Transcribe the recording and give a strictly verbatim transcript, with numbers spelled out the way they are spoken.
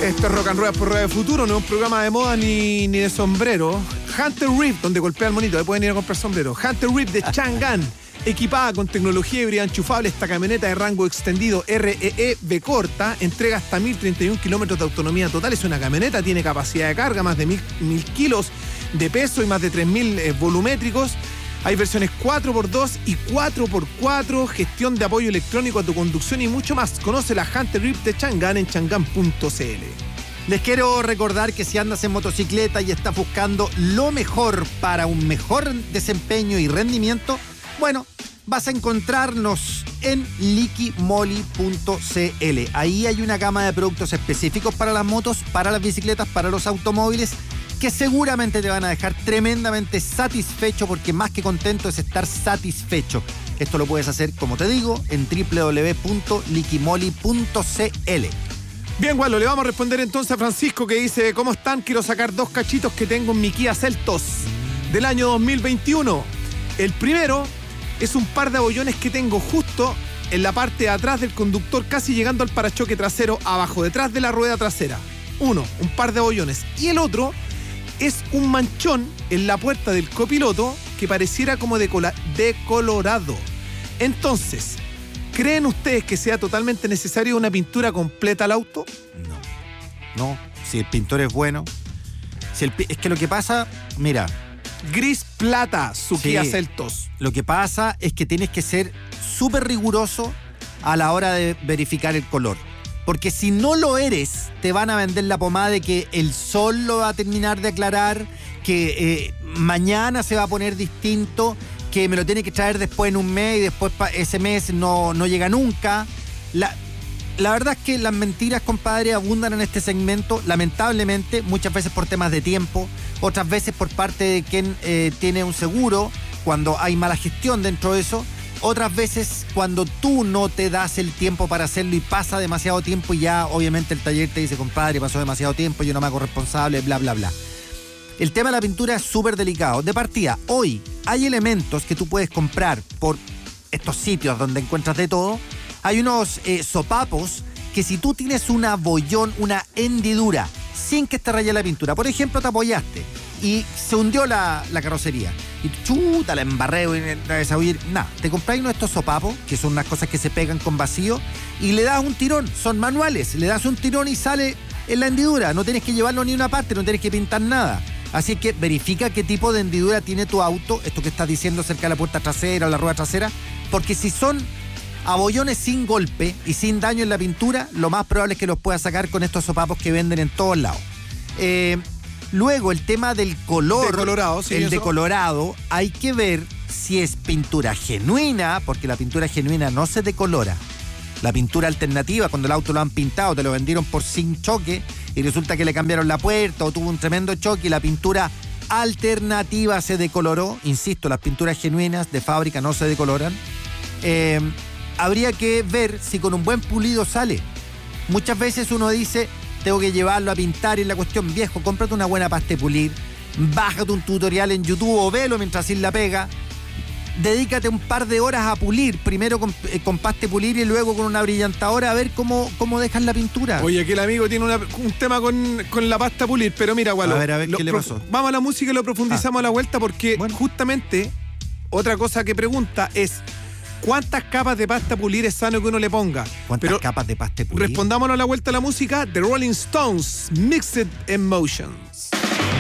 Esto es Rock and Roll por Radio Futuro, no es un programa de moda ni, ni de sombrero. Hunter Reef, donde golpea el monito, ahí pueden ir a comprar sombrero. Hunter Reef de Chang'an, equipada con tecnología híbrida enchufable, esta camioneta de rango extendido R E E B corta, entrega hasta mil treinta y uno kilómetros de autonomía total. Es una camioneta, tiene capacidad de carga, más de mil kilos de peso y más de tres mil eh, volumétricos. Hay versiones cuatro por dos y cuatro por cuatro, gestión de apoyo electrónico a tu conducción y mucho más. Conoce la Hunter Reef de Chang'an en chang'an punto c l. Les quiero recordar que si andas en motocicleta y estás buscando lo mejor para un mejor desempeño y rendimiento, bueno, vas a encontrarnos en liquimoli punto c l. Ahí hay una gama de productos específicos para las motos, para las bicicletas, para los automóviles, que seguramente te van a dejar tremendamente satisfecho, porque más que contento es estar satisfecho. Esto lo puedes hacer, como te digo, en doble u doble u doble u punto liquimoli punto c l. Bien, Gualo, le vamos a responder entonces a Francisco, que dice: ¿cómo están? Quiero sacar dos cachitos que tengo en mi Kia Seltos del año dos mil veintiuno. El primero es un par de abollones que tengo justo en la parte de atrás del conductor, casi llegando al parachoque trasero, abajo, detrás de la rueda trasera. Uno, un par de abollones. Y el otro es un manchón en la puerta del copiloto que pareciera como decola- decolorado. Entonces, ¿creen ustedes que sea totalmente necesario una pintura completa al auto? No, no. Si el pintor es bueno. Si el, es que lo que pasa, mira. Gris plata, su Sí. Kia Seltos. Lo que pasa es que tienes que ser súper riguroso a la hora de verificar el color. Porque si no lo eres, te van a vender la pomada de que el sol lo va a terminar de aclarar, que eh, mañana se va a poner distinto, que me lo tiene que traer después en un mes y después ese mes no, no llega nunca. La, la verdad es que las mentiras, compadre, abundan en este segmento, lamentablemente, muchas veces por temas de tiempo, otras veces por parte de quien eh, tiene un seguro, cuando hay mala gestión dentro de eso. Otras veces cuando tú no te das el tiempo para hacerlo y pasa demasiado tiempo y ya obviamente el taller te dice: compadre, pasó demasiado tiempo, yo no me hago responsable, bla, bla, bla. El tema de la pintura es súper delicado. De partida, hoy hay elementos que tú puedes comprar por estos sitios donde encuentras de todo. Hay unos eh, sopapos que si tú tienes un abollón, una hendidura, sin que te raye la pintura, por ejemplo, te apoyaste y se hundió la, la carrocería y chuta, la embarré y la desabullir. Nada, te compráis uno de estos sopapos, que son unas cosas que se pegan con vacío, y le das un tirón, son manuales, le das un tirón y sale en la hendidura. No tienes que llevarlo ni una parte, no tienes que pintar nada. Así que verifica qué tipo de hendidura tiene tu auto, esto que estás diciendo cerca de la puerta trasera o la rueda trasera, porque si son abollones sin golpe y sin daño en la pintura, lo más probable es que los puedas sacar con estos sopapos que venden en todos lados. Eh, luego, el tema del color, Decolorado, sí, el eso. decolorado, hay que ver si es pintura genuina, porque la pintura genuina no se decolora. La pintura alternativa, cuando el auto lo han pintado, te lo vendieron por sin choque y resulta que le cambiaron la puerta o tuvo un tremendo choque y la pintura alternativa se decoloró. Insisto, las pinturas genuinas de fábrica no se decoloran. Eh, habría que ver si con un buen pulido sale. Muchas veces uno dice: tengo que llevarlo a pintar, y la cuestión, viejo, cómprate una buena pasta de pulir, bájate un tutorial en YouTube o velo mientras sin la pega, dedícate un par de horas a pulir, primero con, eh, con pasta de pulir y luego con una brillantadora, a ver cómo, cómo dejas la pintura. Oye, aquí el amigo tiene una, un tema con, con la pasta pulir, pero mira, Gualo, A ver, a ver, lo ¿qué le prof- pasó? Vamos a la música y lo profundizamos Ah. a la vuelta, porque Bueno. justamente otra cosa que pregunta es: ¿cuántas capas de pasta pulir es sano que uno le ponga? ¿Cuántas Pero capas de pasta de pulir? respondámonos a la vuelta a la música. The Rolling Stones, Mixed Emotions.